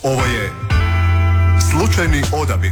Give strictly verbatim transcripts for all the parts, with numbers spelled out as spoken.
Ovo je slučajni odabir.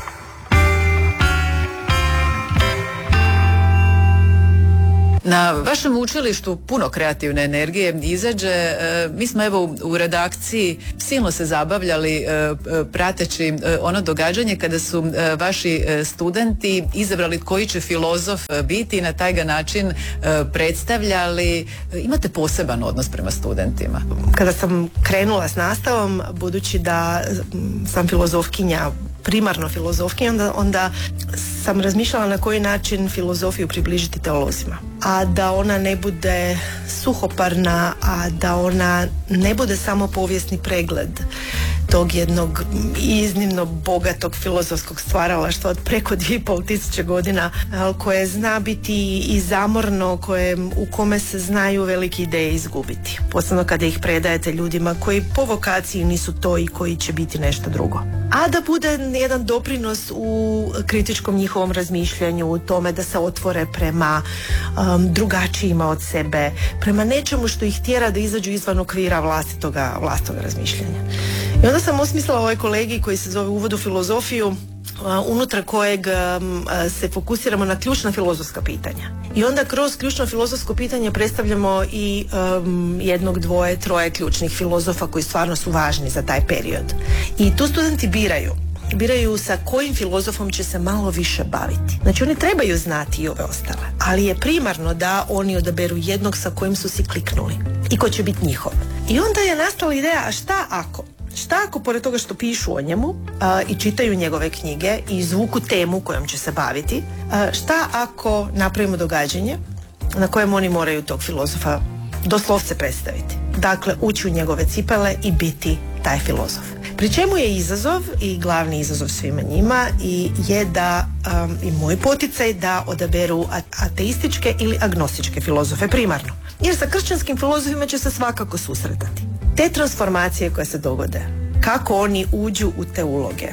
Na vašem učilištu puno kreativne energije izađe. E, mi smo evo u, u redakciji silno se zabavljali e, prateći e, ono događanje kada su e, vaši e, studenti izabrali koji će filozof e, biti i na taj ga način e, predstavljali. E, imate poseban odnos prema studentima? Kada sam krenula s nastavom, budući da sam filozofkinja, primarno filozofkinja, onda, onda sam razmišljala na koji način filozofiju približiti teolozima. A da ona ne bude suhoparna, a da ona ne bude samo povijesni pregled tog jednog iznimno bogatog filozofskog stvaralaštva od preko dvije i pol tisuće godina, koje zna biti i zamorno, koje, u kome se znaju velike ideje izgubiti. Posebno kada ih predajete ljudima koji po vokaciji nisu to i koji će biti nešto drugo. A da bude jedan doprinos u kritičkom njihovom razmišljanju, u tome da se otvore prema um, drugačijima od sebe, prema nečemu što ih tjera da izađu izvan okvira vlastitoga, vlastitoga razmišljanja. I onda sam osmislila ovaj kolegij koji se zove Uvod u filozofiju, uh, unutar kojeg um, se fokusiramo na ključna filozofska pitanja. I onda kroz ključno filozofsko pitanje predstavljamo i um, jednog, dvoje, troje ključnih filozofa koji stvarno su važni za taj period. I tu studenti biraju. Biraju sa kojim filozofom će se malo više baviti. Znači oni trebaju znati i ove ostale, ali je primarno da oni odaberu jednog sa kojim su si kliknuli i ko će biti njihov. I onda je nastala ideja, a šta ako? Šta ako pored toga što pišu o njemu a, i čitaju njegove knjige i izvuku temu kojom će se baviti, a, šta ako napravimo događanje na kojem oni moraju tog filozofa doslovce predstaviti? Dakle, ući u njegove cipele i biti taj filozof. Pri čemu je izazov i glavni izazov svima njima i je da um, i moj poticaj da odaberu ateističke ili agnostičke filozofe primarno. Jer sa kršćanskim filozofima će se svakako susretati. Te transformacije koje se dogode, kako oni uđu u te uloge.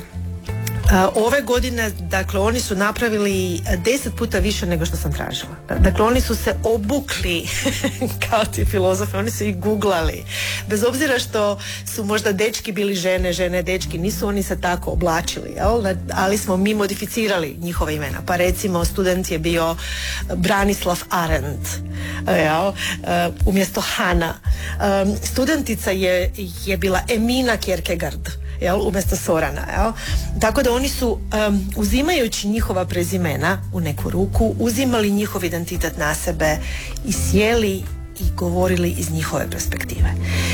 Ove godine, dakle, oni su napravili deset puta više nego što sam tražila. Dakle, oni su se obukli kao ti filozofi, oni su ih googlali. Bez obzira što su možda dečki bili žene, žene dečki, nisu oni se tako oblačili, jel? Ali smo mi modificirali njihova imena. Pa recimo, student je bio Branislav Arendt, jel? Umjesto Hana. Studentica je, je bila Emina Kierkegaard, jel, umjesto Sorana, jel? Tako da oni su um, uzimajući njihova prezimena u neku ruku, uzimali njihov identitet na sebe i sjeli i govorili iz njihove perspektive.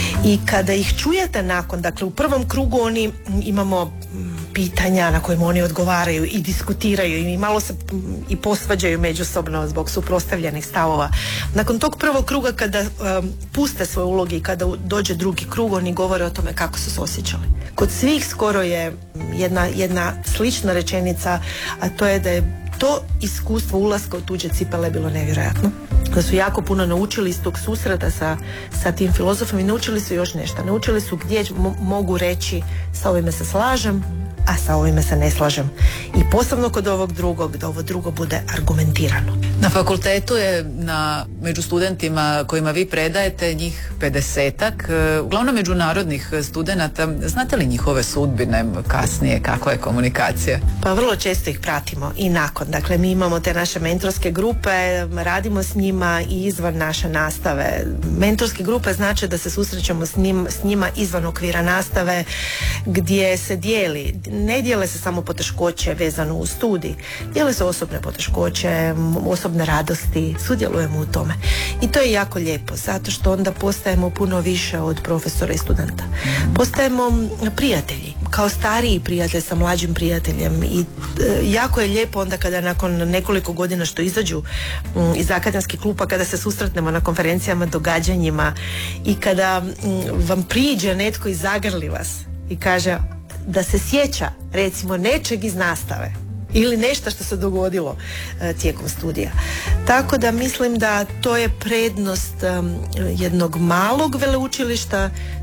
I kada ih čujete nakon, dakle u prvom krugu oni imamo pitanja na kojima oni odgovaraju i diskutiraju i malo se i posvađaju međusobno zbog suprotstavljenih stavova. Nakon tog prvog kruga kada um, puste svoje uloge i kada dođe drugi krug, oni govore o tome kako su se osjećali. Kod svih skoro je jedna, jedna slična rečenica, a to je da je to iskustvo ulaska u tuđe cipele bilo nevjerojatno. Da su jako puno naučili iz tog susreta sa, sa tim filozofom i naučili su još nešto. Naučili su gdje mo- mogu reći sa ovime se slažem, a sa ovime se ne slažem. I posebno kod ovog drugog, da ovo drugo bude argumentirano. Na fakultetu je na, među studentima kojima vi predajete njih pedesetak, uglavnom međunarodnih studenata. Znate li njihove sudbine kasnije, kakva je komunikacija? Pa vrlo često ih pratimo i nakon. Dakle, mi imamo te naše mentorske grupe, radimo s njima i izvan naše nastave. Mentorske grupe znači da se susrećemo s, njim, s njima izvan okvira nastave, gdje se dijeli. Ne dijele se samo poteškoće vezano uz studij, dijele se osobne poteškoće, osobne radosti, sudjelujemo u tome. I to je jako lijepo, zato što onda postajemo puno više od profesora i studenta. Postajemo prijatelji, kao stariji prijatelj sa mlađim prijateljem i e, jako je lijepo onda kada nakon nekoliko godina što izađu m, iz akademskih klupa, kada se susretnemo na konferencijama, događanjima i kada m, vam priđe netko i zagrli vas i kaže da se sjeća recimo nečeg iz nastave ili nešto što se dogodilo e, tijekom studija. Tako da mislim da to je prednost um, jednog malog veleučilišta,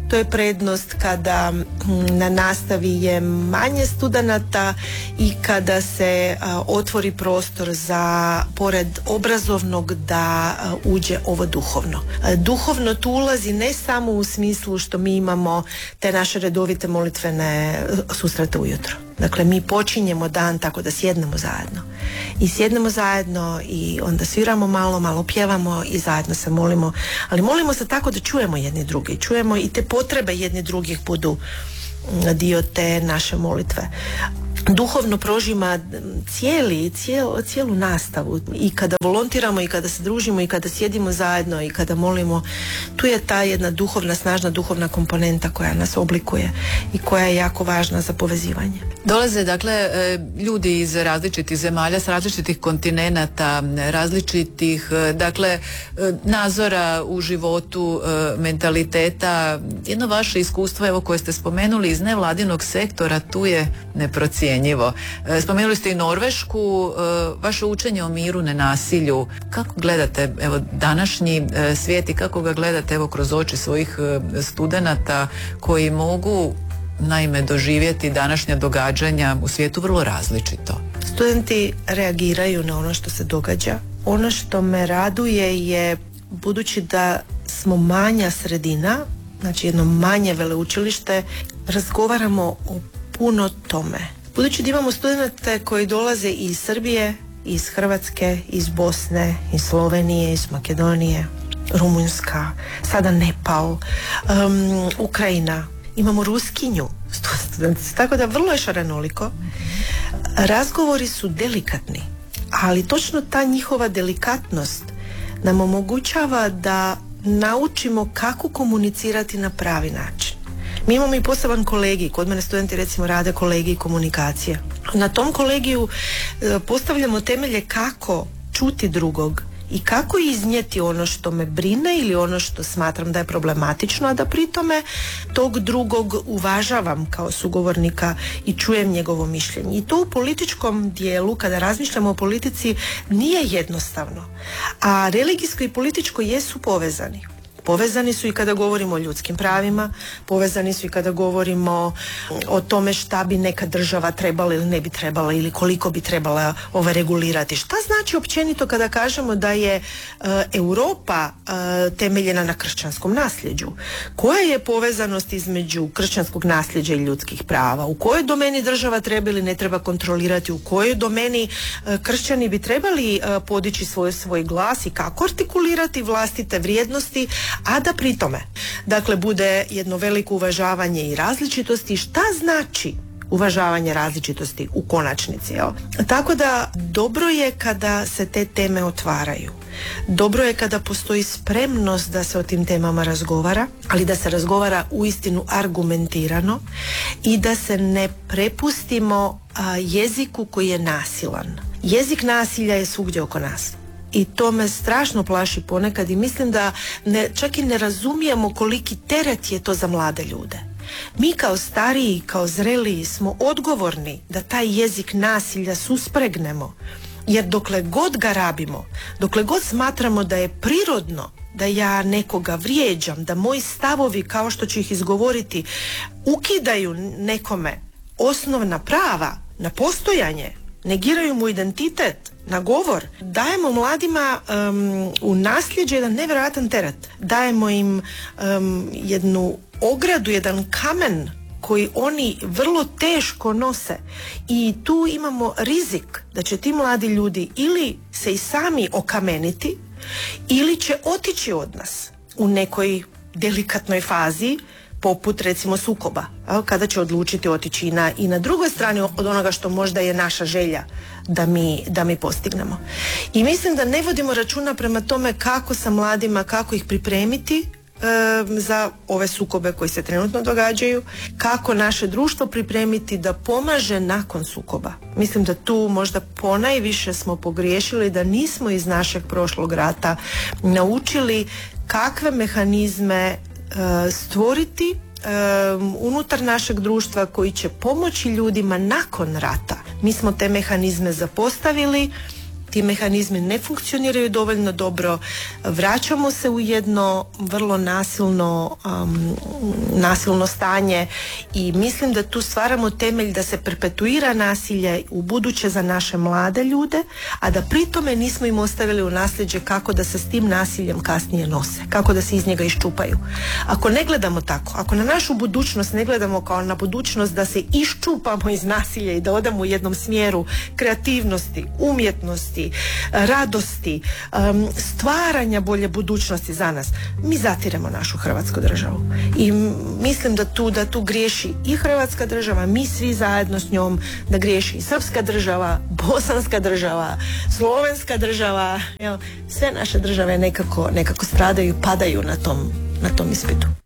to je prednost kada na nastavi je manje studenata i kada se a, otvori prostor za pored obrazovnog da a, uđe ovo duhovno. A, duhovno tu ulazi ne samo u smislu što mi imamo te naše redovite molitvene susrete ujutro. Dakle, mi počinjemo dan tako da sjednemo zajedno. I sjednemo zajedno i onda sviramo malo, malo pjevamo i zajedno se molimo. Ali molimo se tako da čujemo jedni drugi. Čujemo i te potrebe jedni drugih budu dio te naše molitve. Duhovno prožima cijeli, cijel, cijelu nastavu i kada volontiramo i kada se družimo i kada sjedimo zajedno i kada molimo, tu je ta jedna duhovna, snažna duhovna komponenta koja nas oblikuje i koja je jako važna za povezivanje. Dolaze dakle ljudi iz različitih zemalja, s različitih kontinenata, različitih dakle nazora u životu, mentaliteta. Jedno vaše iskustvo, evo koje ste spomenuli iz nevladinog sektora, tu je neprocijenjivo. Spomenuli ste i Norvešku, vaše učenje o miru, nenasilju. Kako gledate evo današnji svijet i kako ga gledate evo kroz oči svojih studenata koji mogu naime doživjeti današnja događanja u svijetu vrlo različito? Studenti reagiraju na ono što se događa. Ono što me raduje je, budući da smo manja sredina, znači jedno manje veleučilište, razgovaramo o puno tome. Budući da imamo studente koji dolaze iz Srbije, iz Hrvatske, iz Bosne, iz Slovenije, iz Makedonije, Rumunjska, sada Nepal, um, Ukrajina, imamo Ruskinju, studenti, tako da vrlo je šarenoliko. Razgovori su delikatni, ali točno ta njihova delikatnost nam omogućava da naučimo kako komunicirati na pravi način. Mi imamo i poseban kolegij, kod mene studenti recimo rade kolegij komunikacije. Na tom kolegiju e, postavljamo temelje kako čuti drugog i kako iznijeti ono što me brine ili ono što smatram da je problematično, a da pri tome tog drugog uvažavam kao sugovornika i čujem njegovo mišljenje. I to u političkom dijelu, kada razmišljamo o politici, nije jednostavno. A religijsko i političko jesu povezani. Povezani su i kada govorimo o ljudskim pravima, povezani su i kada govorimo o tome šta bi neka država trebala ili ne bi trebala ili koliko bi trebala ove regulirati. Šta znači općenito kada kažemo da je uh, Europa uh, temeljena na kršćanskom nasljeđu? Koja je povezanost između kršćanskog nasljeđa i ljudskih prava? U kojoj domeni država treba ili ne treba kontrolirati? U kojoj domeni uh, kršćani bi trebali uh, podići svoj, svoj glas i kako artikulirati vlastite vrijednosti, a da pri tome, dakle, bude jedno veliko uvažavanje i različitosti. Šta znači uvažavanje različitosti u konačnici? Jel? Tako da dobro je kada se te teme otvaraju. Dobro je kada postoji spremnost da se o tim temama razgovara, ali da se razgovara uistinu argumentirano i da se ne prepustimo a, jeziku koji je nasilan. Jezik nasilja je svugdje oko nas. I to me strašno plaši ponekad i mislim da ne, čak i ne razumijemo koliki teret je to za mlade ljude. Mi kao stariji, kao zreliji smo odgovorni da taj jezik nasilja suspregnemo, jer dokle god ga rabimo, dokle god smatramo da je prirodno da ja nekoga vrijeđam, da moji stavovi, kao što ću ih izgovoriti, ukidaju nekome osnovna prava na postojanje, negiraju mu identitet, na govor, dajemo mladima um, u nasljeđe jedan nevjerojatan teret. Dajemo im um, jednu ogradu, jedan kamen koji oni vrlo teško nose. I tu imamo rizik da će ti mladi ljudi ili se i sami okameniti ili će otići od nas u nekoj delikatnoj fazi, poput recimo sukoba, kada će odlučiti otići i na, i na drugoj strani od onoga što možda je naša želja da mi, da mi postignemo. I mislim da ne vodimo računa prema tome kako sa mladima, kako ih pripremiti e, za ove sukobe koji se trenutno događaju, kako naše društvo pripremiti da pomaže nakon sukoba. Mislim da tu možda ponajviše smo pogriješili, da nismo iz našeg prošlog rata naučili kakve mehanizme stvoriti um, unutar našeg društva koji će pomoći ljudima nakon rata. Mi smo te mehanizme zapostavili ti mehanizmi ne funkcioniraju dovoljno dobro, vraćamo se u jedno vrlo nasilno um, nasilno stanje i mislim da tu stvaramo temelj da se perpetuira nasilje u buduće za naše mlade ljude, a da pri tome nismo im ostavili u nasljeđe kako da se s tim nasiljem kasnije nose, kako da se iz njega iščupaju. Ako ne gledamo tako, ako na našu budućnost ne gledamo kao na budućnost da se iščupamo iz nasilja i da odemo u jednom smjeru kreativnosti, umjetnosti, radosti, um, stvaranja bolje budućnosti za nas, mi zatiremo našu Hrvatsku državu. I mislim da tu, da tu griješi i Hrvatska država, mi svi zajedno s njom, da griješi i Srpska država, Bosanska država, Slovenska država, jel, sve naše države nekako, nekako stradaju i padaju na tom, na tom ispitu.